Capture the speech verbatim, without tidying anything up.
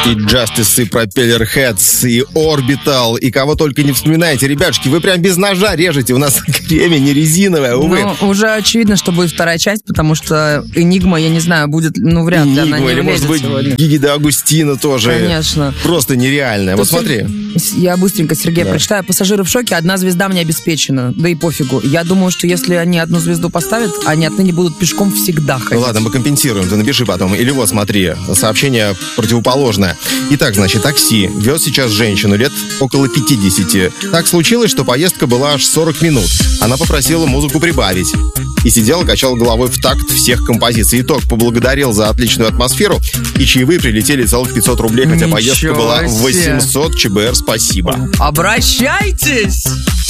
И Justice, и Propeller Heads, и Orbital, и кого только не вспоминаете. Ребятушки, вы прям без ножа режете. У нас кремя не резиновое, увы. Ну, уже очевидно, что будет вторая часть, потому что Энигма, я не знаю, будет, ну, вряд ли она не или, может быть, сегодня. Гиги де Агустино тоже. Конечно. Просто нереальная. Вот смотри. Я быстренько, Сергей, Да. прочитаю. Пассажиры в шоке, одна звезда мне обеспечена. Да и пофигу. Я думаю, что если они одну звезду поставят, они отныне будут пешком всегда ходить. Ну ладно, мы компенсируем, ты напиши потом. Или вот, смотри, сообщение противоположное. Итак, значит, такси вез сейчас женщину лет около пятидесяти. Так случилось, что поездка была аж сорок минут. Она попросила музыку прибавить. И сидела, качала головой в такт всех композиций. Итог, поблагодарил за отличную атмосферу. И чаевые прилетели целых пятьсот рублей, хотя Ничего поездка была себе. восемьсот ЧБР. Спасибо. Обращайтесь!